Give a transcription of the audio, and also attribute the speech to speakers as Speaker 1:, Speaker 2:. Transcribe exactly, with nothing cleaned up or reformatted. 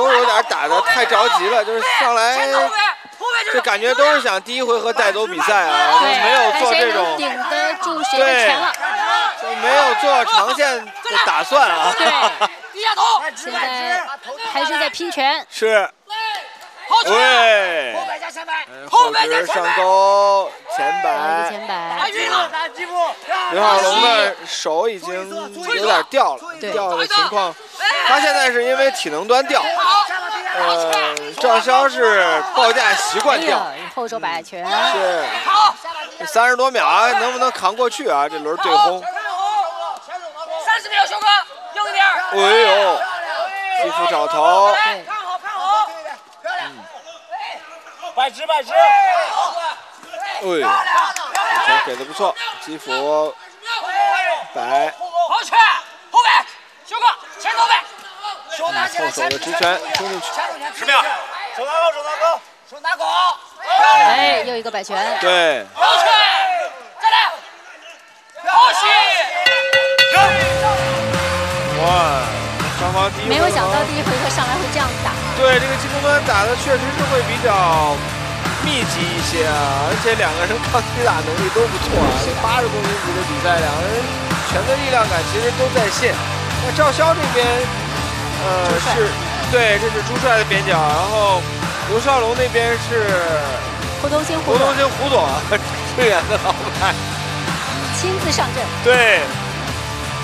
Speaker 1: 都有点打的太着急了，就是上来这感觉都是想第一回合带走比赛啊，没有做这种
Speaker 2: 顶得住谁的拳了，
Speaker 1: 就没有做长线的打算啊。
Speaker 2: 对，现在还是在拼拳。
Speaker 1: 是。喂，后直上勾前摆，
Speaker 2: 前摆。
Speaker 1: 刘浩龙的手已经有点掉了，掉的情况，他现在是因为体能端掉。呃，赵潇是报价习惯掉，
Speaker 2: 后手摆拳。
Speaker 1: 是，这三十多秒啊，能不能扛过去啊？这轮对轰。
Speaker 3: 三十秒，修哥，用一点。
Speaker 1: 哎呦，继父找头。
Speaker 2: 对。
Speaker 3: 摆直，摆直。
Speaker 1: 哎，这拳给的不错，基辅摆。
Speaker 3: 好拳，后背，修哥，前头背。
Speaker 1: 后手的直拳冲进去。
Speaker 3: 十秒。手拿高，手拿高，手拿高。
Speaker 2: 哎，又一个摆拳。
Speaker 1: 对。
Speaker 3: 好拳，再来。好戏。
Speaker 1: 哇，双方第一。
Speaker 2: 没有想到第一回合上来会这样打。
Speaker 1: 对，这个金公端打的确实是会比较密集一些啊，而且两个人抗击打能力都不错啊。这八十公斤级的比赛，两个人拳的力量感其实都在线。那赵潇这边，呃，是，对，这是朱帅的边角，然后刘少龙那边是
Speaker 2: 胡东兴，
Speaker 1: 胡东兴胡总啊，最远的老板
Speaker 2: 亲自上阵。
Speaker 1: 对。